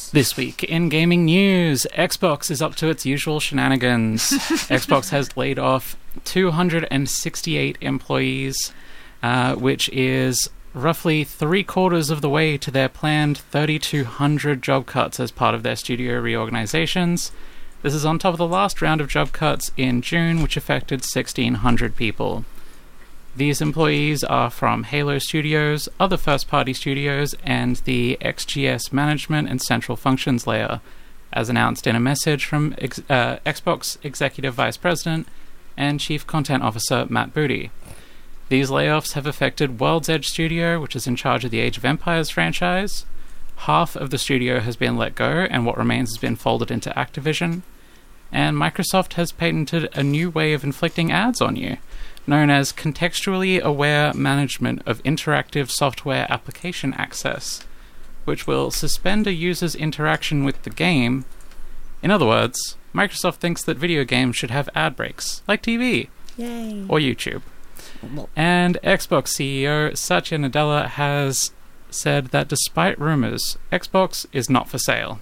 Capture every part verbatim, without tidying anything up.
This week in gaming news, Xbox is up to its usual shenanigans. Xbox has laid off two hundred sixty-eight employees, uh, which is roughly three quarters of the way to their planned thirty-two hundred job cuts as part of their studio reorganizations. This is on top of the last round of job cuts in June, which affected sixteen hundred people. These employees are from Halo Studios, other first-party studios, and the X G S management and central functions layer, as announced in a message from ex- uh, Xbox Executive Vice President and Chief Content Officer Matt Booty. These layoffs have affected World's Edge Studio, which is in charge of the Age of Empires franchise. Half of the studio has been let go, and what remains has been folded into Activision. And Microsoft has patented a new way of inflicting ads on you, known as Contextually Aware Management of Interactive Software Application Access, which will suspend a user's interaction with the game. In other words, Microsoft thinks that video games should have ad breaks, like T V. Yay. Or YouTube. And Xbox C E O Satya Nadella has said that despite rumors, Xbox is not for sale.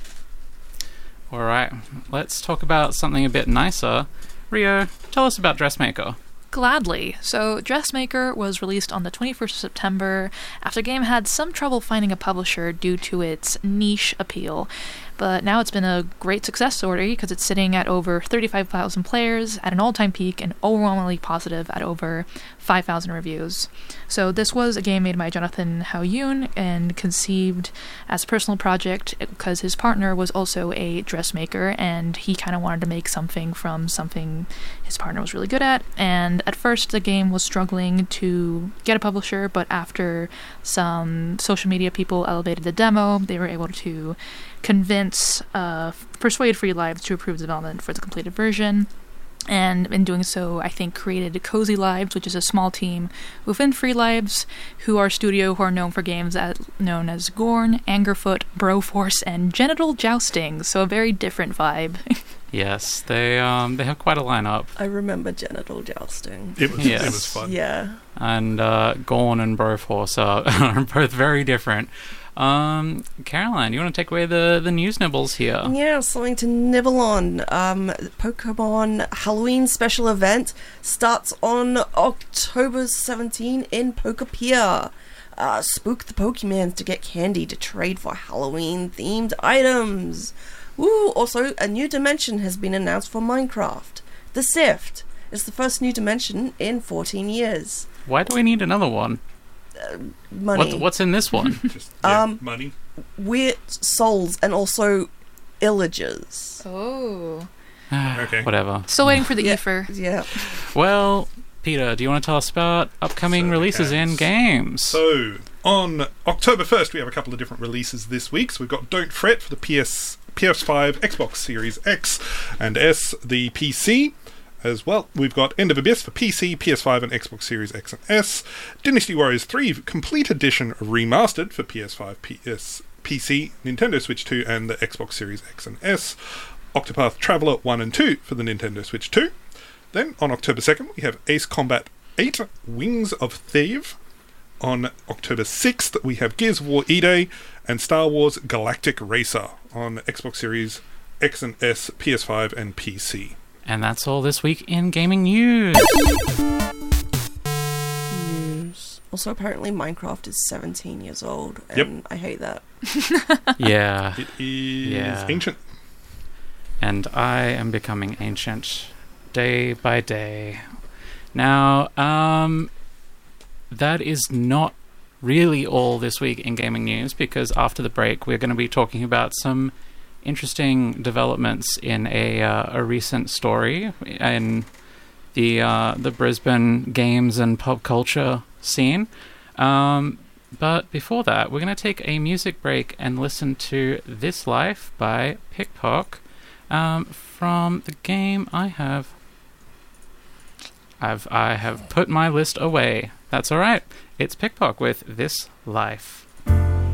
Alright, let's talk about something a bit nicer. Rio, tell us about Dressmaker. Gladly. So, Dressmaker was released on the twenty-first of September after the game had some trouble finding a publisher due to its niche appeal. But now it's been a great success story because it's sitting at over thirty-five thousand players at an all-time peak and overwhelmingly positive at over five thousand reviews. So this was a game made by Jonathan Hao-Yoon and conceived as a personal project because his partner was also a dressmaker and he kind of wanted to make something from something his partner was really good at. And at first the game was struggling to get a publisher, but after some social media people elevated the demo, they were able to convince, uh, persuade Free Lives to approve development for the completed version. And in doing so, I think created Cozy Lives, which is a small team within Free Lives, who are a studio who are known for games at, known as Gorn, Angerfoot, Broforce, and Genital Jousting. So a very different vibe. Yes, they um they have quite a lineup. I remember Genital Jousting. It was, Yes. it was fun. Yeah. And uh, Gorn and Broforce are, are both very different. Um, Caroline, you want to take away the, the news nibbles here? Yeah, something to nibble on. Um, Pokemon Halloween special event starts on October seventeenth in Pokepier. Uh, spook the Pokemans to get candy to trade for Halloween-themed items. Woo! Also, a new dimension has been announced for Minecraft. The Sift is the first new dimension in fourteen years. Why do we need another one? Uh, money. What, what's in this one? Just, yeah, Um, money. Weird souls and also illagers. Oh. Okay. Whatever. Still waiting for the Yeah. Ether. Yeah. Well, Peter, do you want to tell us about upcoming So, releases okay. in games? So, on October first, we have a couple of different releases this week. So we've got Don't Fret for the P S, P S five, Xbox Series X and S, the P C. As well, we've got End of Abyss for P C, P S five, and Xbox Series X and S. Dynasty Warriors three Complete Edition Remastered for P S five, P S, P C, Nintendo Switch two, and the Xbox Series X and S. Octopath Traveler one and two for the Nintendo Switch two. Then, on October second, we have Ace Combat eight Wings of Thieves. On October sixth, we have Gears of War E-Day and Star Wars Galactic Racer on Xbox Series X and S, P S five, and P C. And that's all this week in gaming news. News. Also, apparently Minecraft is seventeen years old, and Yep. I hate that. Yeah. It is Yeah. ancient. And I am becoming ancient day by day. Now, um, that is not really all this week in gaming news, because after the break we're going to be talking about some interesting developments in a uh, a recent story in the uh, the Brisbane games and pop culture scene. Um, but before that, we're going to take a music break and listen to This Life by Pickpock um, from the game I have. I've I have put my list away. That's all right. It's Pickpock with This Life.